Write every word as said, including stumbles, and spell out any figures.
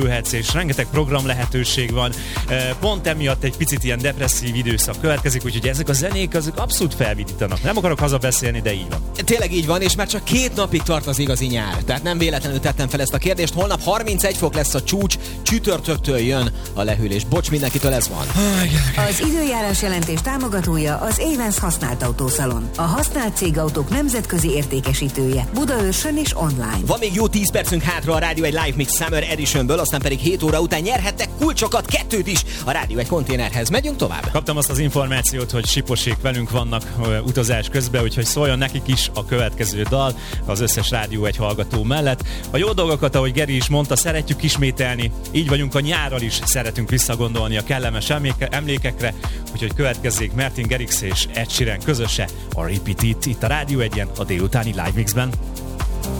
ülhetsz, és rengeteg program lehetőség van. Pont emiatt egy picit ilyen depresszív időszak következik, úgyhogy ezek a zenék azok abszolút felvidítanak. Nem akarok hazabeszélni, de így van. Tényleg így van, és már csak két napig tart az igazi nyár. Tehát nem véletlenül tettem fel ezt a kérdést. Holnap harmincegy fok lesz a csúcs, csütörtöktől jön a lehűlés. Bocs, mindenkitől ez van. Az időjárás jelentés támogatója az Avens használt autószalon. A használt cégautók nemzetközi értékesítője. Budaörsön és online. Van még jó tíz percünk hátra a Rádió egy Live Mix Summer Editionből, aztán pedig hét óra után nyerhettek kulcsokat, kettőt is a Rádió egy konténerhez. Megyünk tovább. Kaptam azt az információt, hogy Siposék velünk vannak ö, utazás közben, úgyhogy szóljon nekik is a következő dal az összes Rádió egy hallgató mellett. A jó dolgokat, ahogy Geri is mondta, szeretjük ismételni. Így vagyunk a nyárral is, szeretünk visszagondolni a kellemes emléke, emlékekre, úgyhogy következzék Martin Garrix és Ed Sheeran közöse, a Repeat It, itt a Rádió egyen a délutáni Live Mixben.